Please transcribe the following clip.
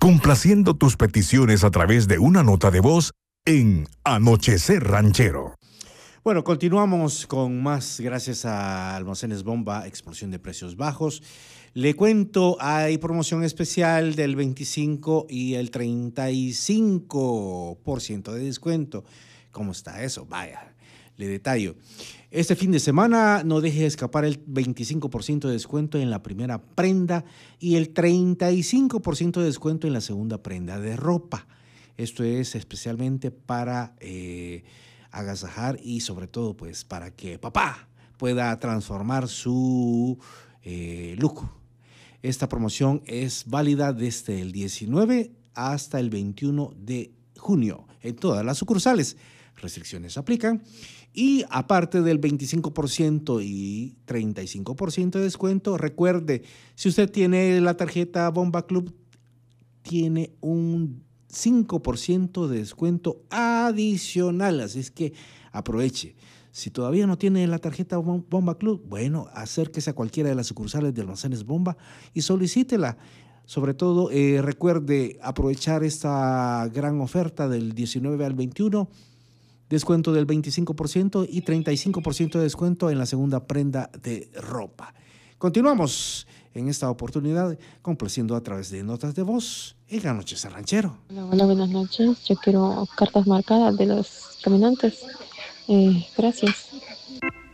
complaciendo tus peticiones a través de una nota de voz en Anochecer Ranchero. Bueno, continuamos con más gracias a Almacenes Bomba, explosión de precios bajos. Le cuento, hay promoción especial del 25 y el 35% de descuento. ¿Cómo está eso? Vaya, le detallo. Este fin de semana no deje escapar el 25% de descuento en la primera prenda y el 35% de descuento en la segunda prenda de ropa. Esto es especialmente para agasajar y sobre todo pues para que papá pueda transformar su look. Esta promoción es válida desde el 19 hasta el 21 de junio en todas las sucursales. Restricciones aplican. Y aparte del 25% y 35% de descuento, recuerde, si usted tiene la tarjeta Bomba Club, tiene un 5% de descuento adicional, así es que aproveche. Si todavía no tiene la tarjeta Bomba Club, bueno, acérquese a cualquiera de las sucursales de Almacenes Bomba y solicítela. Sobre todo, recuerde aprovechar esta gran oferta del 19 al 21, descuento del 25% y 35% de descuento en la segunda prenda de ropa. Continuamos en esta oportunidad complaciendo a través de notas de voz en Anochecer Ranchero. Hola, buenas noches. Yo quiero cartas marcadas de los caminantes. Gracias.